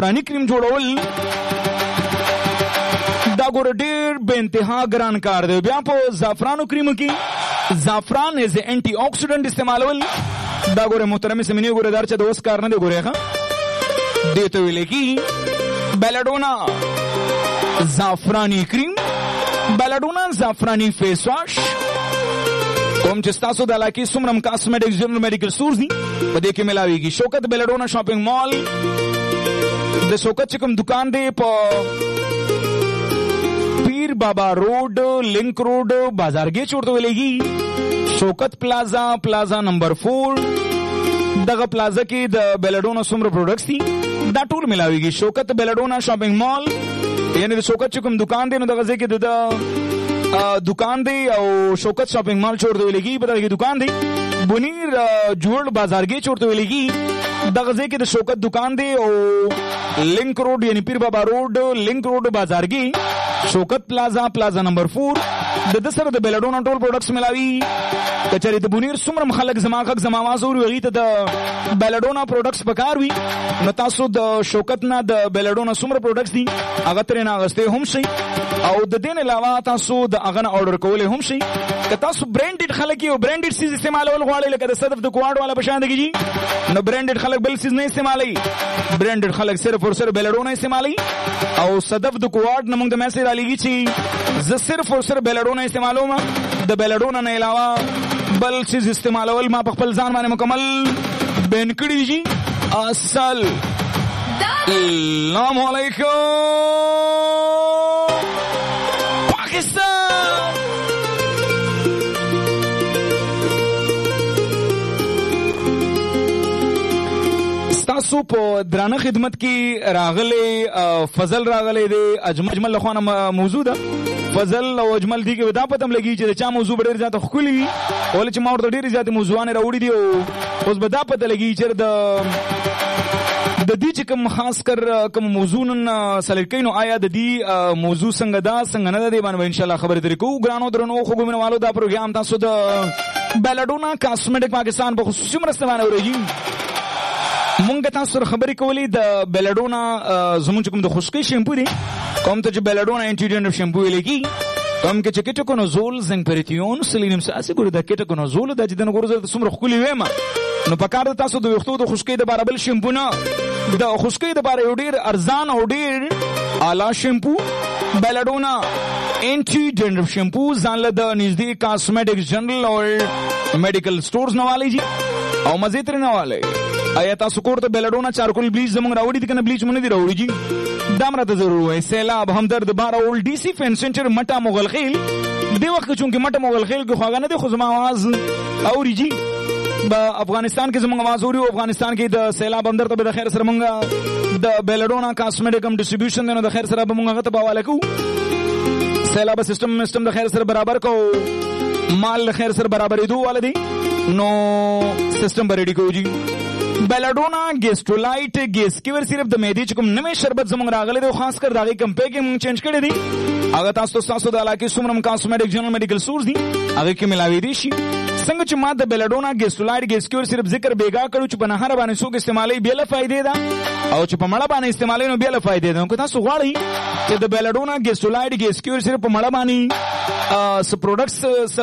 زعفرانی کریم جوړول دا ګور ډیر به انتها ګران کار دی. بیا په زعفرانو کریمو کې زعفران ایز اینټي اکسیډنٹ استعمالول دا ګور محترم سمینی ګور دار چې د اوس کار نه دی ګورې ښه دته ویل کی بیلاډونا زعفرانی کریم بیلاډونا زعفرانی فیس واش کوم چې تاسو د علاقې سمرم کاسمیټکس جنرال میډیکل سټورز دي په دې کې ملاويږي. شوکت بیلاډونا شاپینګ مال د شوکت چې کوم دکان دی په پیر بابا روډ لینک روډ بازارګي چورته ولېږي. شوکت پلازا نمبر 4 دغه پلازا کې د بیلاډونا سمره پروډکټس دي دا ټول ملاويږي. شوکت بیلاډونا شاپینګ مال یعنی د شوکت چې کوم دکان دی نو دغه ځای کې د دکان دی او شوکت شاپینګ مال چورته ولېږي په دغه دکان دی. بنیر جوړ بازارګي چورته ولېږي دغه ځای کې د شوکت دکان دی او لینک روډ یعنی پیر بابا روډ لینک روډ بازارګي شوکت پلازا نمبر 4 د سره د بیلاډونا ټول پروډکټس ملاوي. کچری د بنیر سمرم خلک زما आवाज اوري وغي ته د بیلاډونا پروډکټس پکار وي نو تاسو د شوکت نه د بیلاډونا سمره پروډکټس دي هغه ترې نه غسته هم شي او د دین علاوه تاسو د هغه نه اورډر کولای هم شي. که تاسو برانډډ خلک یو برانډډ سیز استعمالول غواړئ لکه د صدف د کوواډ والا بشان دیږي نو برانډډ خلک بل سیز نه استعمالي. برانډډ خلک صرف اور صرف بیلاډونا استعمالي او صدف د کوواډ نه موږ د میسج علیږي چې ز صرف اور صرف بیلاډونا استعمالوم د بیلاډونا نه علاوه بل سیز استعمالول ما په خپل ځان باندې مکمل بین کړی دي. السلام علیکم پاکستان. تاسو په درانه خدمت کې راغلي فضل راغلي دی اجمل لخوانه موضوع ده فضل او اجمل دي کې ودا پتم لګي چې چا موضوع ډېر زیات خولي وي ول چې ما ورته ډېر زیات موضوعانه راوړي دي او اوس به دا پته لګي چې د دې چې کوم خاص کر کوم موضوع نن سلیکټ کینو آیا د دې موضوع څنګه نه دی باندې ان شاء الله خبرې درکو. ګرانو درنو خو ګمنوالو دا پروګرام تاسو د بیلاډونا کاسمیټک پاکستان په خصوصي مرسته باندې اورئ. مونږ تاسو سره خبرې کولې د بیلاډونا زموږ کوم د خشکۍ شیمپو دی کوم ته چې بیلاډونا انټي ډینډرف شیمپو لیکي کوم کې چې کیټاکونازول زنګ پریتیون سلینیم ساسي ګور د کیټاکونازول د چې د نګورزه د سمره خولي وېما نو پکار د تاسو د وختو د خشکۍ د بارابل شیمپو نه د خشکۍ د بارے ډیر ارزان او ډیر اعلی شیمپو بیلاډونا انټي ډینډرف شیمپو ځان له د نږدې کاسمیټکس جنرال او میډیکل سټورز نه والي او مزه تر نه والي. آیا تاسو کوړه بیلاډونا چارکول بلیچ زمونږ راوړی دي کنه بلیچ مونږ نه دی راوړی جی دا مرته ضرور وای. سیلاب همدرد بار اول ډي سي فین سنټر مټا مغل خیل دی وخت چونکه مټا مغل خیل کو خواغه نه دی خو زما आवाज اوري جی با افغانستان کې زمونږ आवाज اوري افغانستان کې د سیلاب همدرد به د خیر سره مونږ د بیلاډونا کاسمیټکم ډیسټریبیوشن نه د خیر سره به مونږ غته باواله کو سیلاب سیستم د خیر سره برابر کو مال خیر سره برابرې دوه ولدي نو سیستم بریډي کو جی. بیلاډونا ګیسټرولایټ ګیس کیور صرف د معدې چې کوم نوې شربت زموږ راغلی دی خاص کر دغه کمپیګ مونږ چینج کړی دی هغه تاسو د علاقې سمرم کاسمیټک جنرال میډیکل سټورز دي هغه کې ملاوي دي شي. څنګه چې ما د بیلاډونا ګیسټرولایټ ګیس کیور صرف ذکر بیګا کړو چې په نهر باندې څوک استعمالي بیا له فائدې ده او چې په مړه باندې استعمالي نو بیا له فائدې ده. نو تاسو غواړئ چې د بیلاډونا ګیسټرولایټ ګیس کیور صرف په مړه باندې س پروډکټس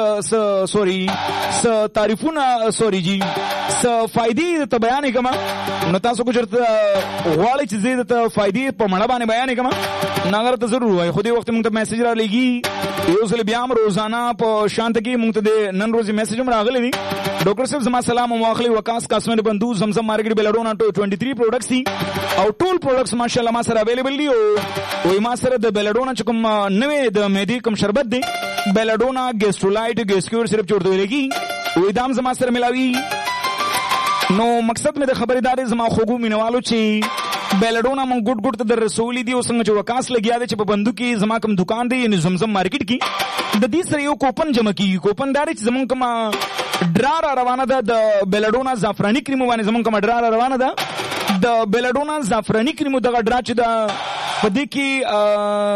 تعریفونه جی س فائدې ته بیان کما نو تاسو کو چرته غواړئ چې زه د فائدې په مړه باندې بیان کما ناغره ته ضرور وای خو دې وخت موږ ته میسج را لګي یو ځل بیا روزانه په شانت کې موږ ته نن ورځې میسج هم راغلی دی. ډاکټر صاحب زما سلام او واخلي وکاس کاسمیټ بندو زمزم مارکیټ بیلاډونا 23 پروډکټس دي او ټول پروډکټس ماشاءالله ما سره اویلیبل دي او ما سره د بیلاډونا چې کوم نوې د مېدی کوم شربت دی بیلاډونا ګیسټرولایټ ګیسکیور صرف چورته لګي وې دام زما سره ملاوي. نو مقصد مې د خبرداري زما خوګو مینوالو چې بیلاډونا مونږ ګډ ته در رسولي دي او څنګه چې وکاس لګیا دی چې په بندو کې زما کوم دکان دی یعنی زمزم مارکیټ کې د دې سره یو کوپن جمع کیږي. کوپن داري چې زمونږ کوم ډرار روانه ده د بیلاډونا زعفرانی کریم باندې زمونږ کوم ډرار روانه ده د بیلاډونا زعفرانی کریم دغه ډرا چې د په دې کې